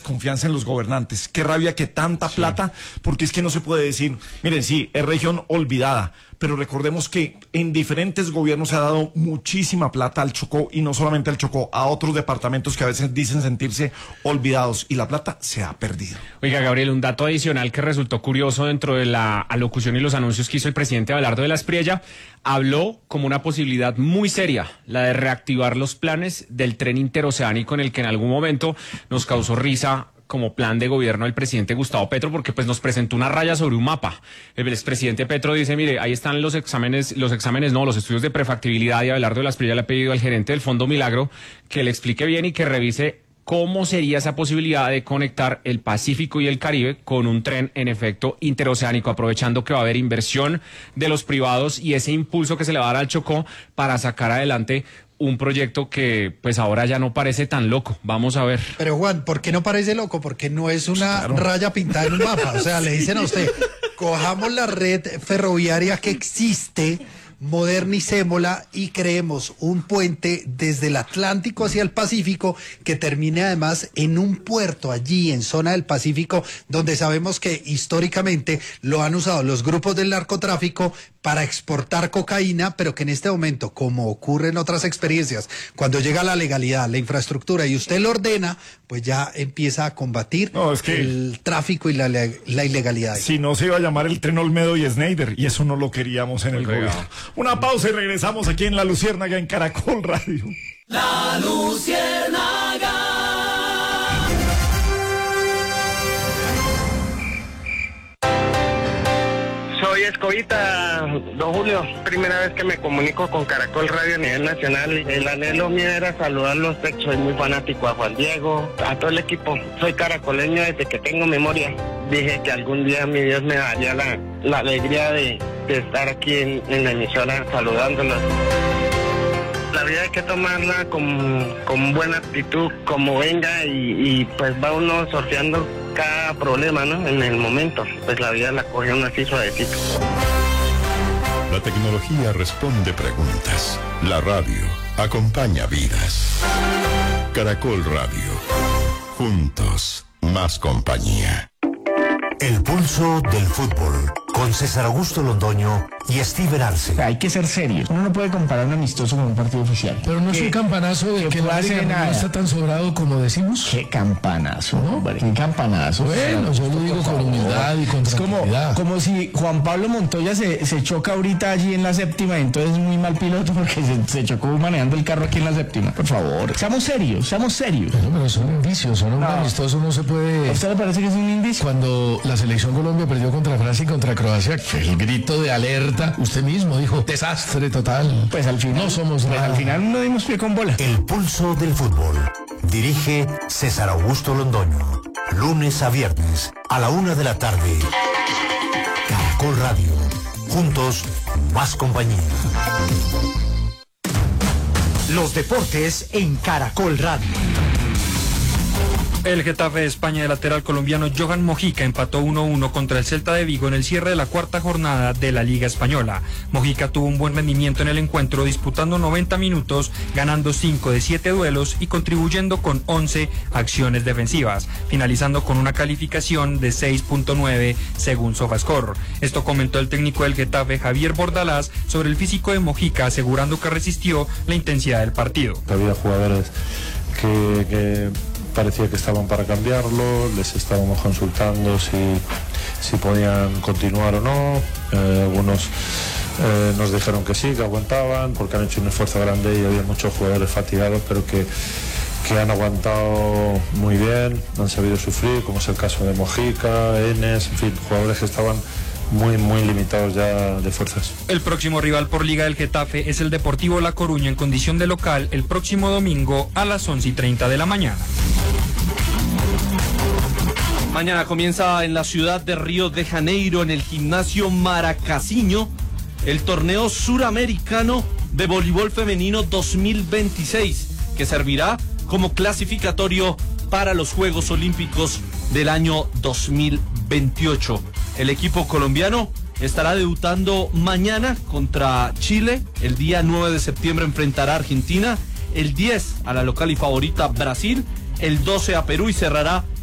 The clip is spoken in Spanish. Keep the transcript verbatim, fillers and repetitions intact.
desconfianza en los gobernantes. Qué rabia que tanta sí. plata, porque es que no se puede decir, miren, sí, es región olvidada, pero recordemos que en diferentes gobiernos se ha dado muchísima plata al Chocó, y no solamente al Chocó, a otros departamentos que a veces dicen sentirse olvidados, y la plata se ha perdido. Oiga, Gabriel, un dato adicional que resultó curioso dentro de la alocución y los anuncios que hizo el presidente Abelardo de la Espriella, habló como una posibilidad muy seria, la de reactivar los planes del tren interoceánico, en el que en algún momento nos causó risa como plan de gobierno del presidente Gustavo Petro, porque pues nos presentó una raya sobre un mapa. El expresidente Petro dice, mire, ahí están los exámenes, los exámenes no, los estudios de prefactibilidad, y Abelardo de la Espriella le ha pedido al gerente del Fondo Milagro que le explique bien y que revise cómo sería esa posibilidad de conectar el Pacífico y el Caribe con un tren en efecto interoceánico, aprovechando que va a haber inversión de los privados y ese impulso que se le va a dar al Chocó para sacar adelante un proyecto que pues ahora ya no parece tan loco. Vamos a ver. Pero Juan, ¿por qué no parece loco? Porque no es una claro. raya pintada en un mapa. O sea, le dicen a usted, cojamos la red ferroviaria que existe, modernicémosla y creemos un puente desde el Atlántico hacia el Pacífico que termine además en un puerto allí en zona del Pacífico, donde sabemos que históricamente lo han usado los grupos del narcotráfico para exportar cocaína, pero que en este momento, como ocurre en otras experiencias, cuando llega la legalidad, la infraestructura y usted lo ordena, pues ya empieza a combatir no, es que el tráfico y la, la ilegalidad. Si no, se iba a llamar el tren Olmedo y Schneider, y eso no lo queríamos en el gobierno. Una pausa y regresamos aquí en La Luciérnaga, en Caracol Radio. La Luciérnaga. Soy Escobita, don Julio. Primera vez que me comunico con Caracol Radio a nivel nacional. El anhelo mío era saludarlos. Soy muy fanático a Juan Diego, a todo el equipo. Soy caracoleño desde que tengo memoria. Dije que algún día mi Dios me daría la, la alegría de, de estar aquí en, en la emisora saludándolos. La vida hay que tomarla con, con buena actitud, como venga, y, y pues va uno sorteando cada problema, ¿no? En el momento, pues la vida la coge uno así suavecito. La tecnología responde preguntas. La radio acompaña vidas. Caracol Radio. Juntos, más compañía. El pulso del fútbol, con César Augusto Londoño y Steven Arce. Hay que ser serios. Uno no puede comparar un amistoso con un partido oficial. Pero no es un campanazo de que la liga no está tan sobrado como decimos. Qué campanazo, ¿no? Qué campanazo. Bueno, yo lo digo con humildad y con tranquilidad. Es como, como si Juan Pablo Montoya se, se choca ahorita allí en la séptima, entonces es muy mal piloto porque se, se chocó manejando el carro aquí en la séptima. Por favor, seamos serios, seamos serios. Pero, pero son indicios, son un no. amistoso, no se puede... ¿A usted le parece que es un indicio? Cuando la selección Colombia perdió contra Francia y contra Croacia, el grito de alerta, usted mismo dijo, desastre total. Pues al final, no somos pues nada. Al final no dimos pie con bola. El pulso del fútbol. Dirige César Augusto Londoño. Lunes a viernes a la una de la tarde. Caracol Radio. Juntos, más compañía. Los deportes en Caracol Radio. El Getafe de España, de lateral colombiano Johan Mojica, empató uno a uno contra el Celta de Vigo en el cierre de la cuarta jornada de la Liga Española. Mojica tuvo un buen rendimiento en el encuentro, disputando noventa minutos, ganando cinco de siete duelos y contribuyendo con once acciones defensivas, finalizando con una calificación de seis punto nueve según Sofascore. Esto comentó el técnico del Getafe, Javier Bordalás, sobre el físico de Mojica, asegurando que resistió la intensidad del partido. Había jugadores que... que... parecía que estaban para cambiarlo, les estábamos consultando si, si podían continuar o no, eh, algunos eh, nos dijeron que sí, que aguantaban, porque han hecho un esfuerzo grande y había muchos jugadores fatigados, pero que, que han aguantado muy bien, han sabido sufrir, como es el caso de Mojica, Enes, en fin, jugadores que estaban muy, muy limitados ya de fuerzas. El próximo rival por Liga del Getafe es el Deportivo La Coruña en condición de local el próximo domingo a las once y treinta de la mañana. Mañana comienza en la ciudad de Río de Janeiro, en el gimnasio Maracasiño, el torneo suramericano de voleibol femenino dos mil veintiséis, que servirá como clasificatorio para los Juegos Olímpicos del año dos mil veintiocho. El equipo colombiano estará debutando mañana contra Chile, el día nueve de septiembre enfrentará a Argentina, el diez a la local y favorita Brasil, el doce a Perú y cerrará